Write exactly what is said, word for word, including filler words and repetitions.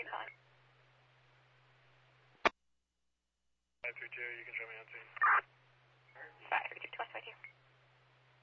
same time. five three two, you can show me on scene.